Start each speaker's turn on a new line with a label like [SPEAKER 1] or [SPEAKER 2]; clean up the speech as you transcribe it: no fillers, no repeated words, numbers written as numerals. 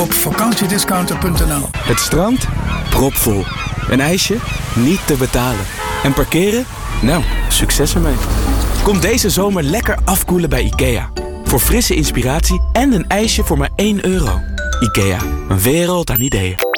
[SPEAKER 1] op vakantiediscounter.nl.
[SPEAKER 2] Het strand? Propvol. Een ijsje? Niet te betalen. En parkeren? Nou, succes ermee. Kom deze zomer lekker afkoelen bij IKEA. Voor frisse inspiratie en een ijsje voor maar €1. IKEA, een wereld aan ideeën.